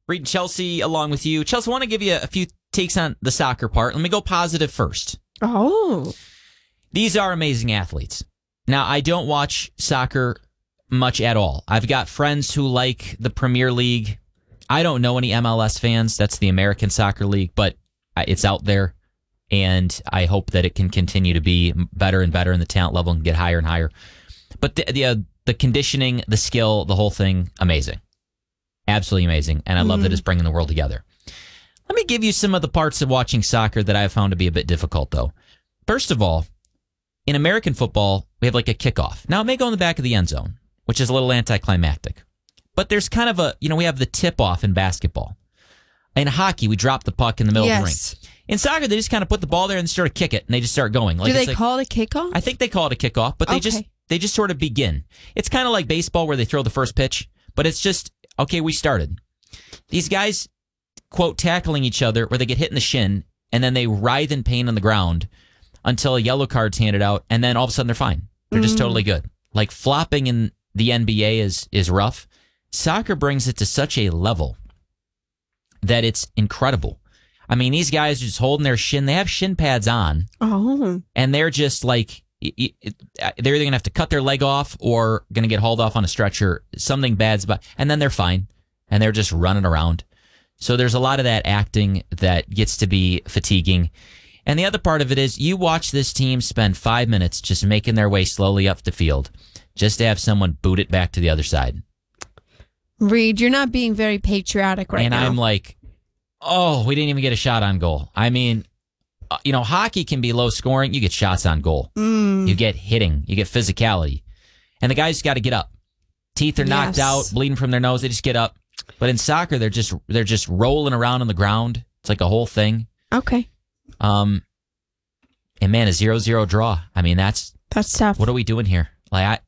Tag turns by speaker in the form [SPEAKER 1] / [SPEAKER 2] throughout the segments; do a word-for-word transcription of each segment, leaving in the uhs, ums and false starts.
[SPEAKER 1] Reading Chelsea along with you. Chelsea, I want to give you a few takes on the soccer part. Let me go positive first.
[SPEAKER 2] Oh.
[SPEAKER 1] These are amazing athletes. Now, I don't watch soccer much at all. I've got friends who like the Premier League. I don't know any M L S fans. That's the American Soccer League, but it's out there, and I hope that it can continue to be better and better, and the talent level can get higher and higher. But the the, uh, the conditioning, the skill, the whole thing, amazing. Absolutely amazing, and I love mm. that it's bringing the world together. Let me give you some of the parts of watching soccer that I've found to be a bit difficult, though. First of all, in American football, we have like a kickoff. Now, it may go in the back of the end zone, which is a little anticlimactic. But there's kind of a, you know, we have the tip-off in basketball. In hockey, we drop the puck in the middle
[SPEAKER 2] yes.
[SPEAKER 1] of the ring. In soccer, they just kind of put the ball there and sort of kick it, and they just start going. Like,
[SPEAKER 2] Do they
[SPEAKER 1] like,
[SPEAKER 2] call it a kickoff?
[SPEAKER 1] I think they call it a kickoff, but they
[SPEAKER 2] okay.
[SPEAKER 1] just they just sort of begin. It's kind of like baseball where they throw the first pitch, but it's just, okay, we started. These guys, quote, tackling each other where they get hit in the shin, and then they writhe in pain on the ground until a yellow card's handed out, and then all of a sudden they're fine. They're just mm. totally good. Like, flopping in the N B A is is rough. Soccer brings it to such a level that it's incredible. I mean, these guys are just holding their shin. They have shin pads on.
[SPEAKER 2] Oh.
[SPEAKER 1] And they're just like, they're either going to have to cut their leg off or going to get hauled off on a stretcher. Something bad's about, and then they're fine. And they're just running around. So there's a lot of that acting that gets to be fatiguing. And the other part of it is you watch this team spend five minutes just making their way slowly up the field just to have someone boot it back to the other side.
[SPEAKER 2] Reed, you're not being very patriotic right
[SPEAKER 1] and
[SPEAKER 2] now.
[SPEAKER 1] And I'm like, oh, we didn't even get a shot on goal. I mean, you know, hockey can be low scoring. You get shots on goal.
[SPEAKER 2] Mm.
[SPEAKER 1] You get hitting. You get physicality. And the guys got to get up. Teeth are knocked
[SPEAKER 2] yes.
[SPEAKER 1] out, bleeding from their nose. They just get up. But in soccer, they're just they're just rolling around on the ground. It's like a whole thing.
[SPEAKER 2] Okay.
[SPEAKER 1] Um, and man, a zero zero draw. I mean, that's
[SPEAKER 2] that's tough.
[SPEAKER 1] What are we doing here? Like, I,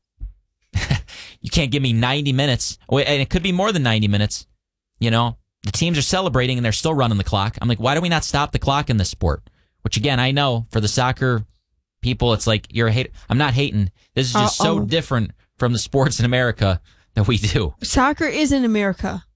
[SPEAKER 1] you can't give me ninety minutes, and it could be more than ninety minutes. You know, the teams are celebrating and they're still running the clock. I'm like, why do we not stop the clock in this sport? Which again, I know for the soccer people, it's like you're a hate. I'm not hating. This is just Uh-oh. so different from the sports in America that we do.
[SPEAKER 2] Soccer is in America.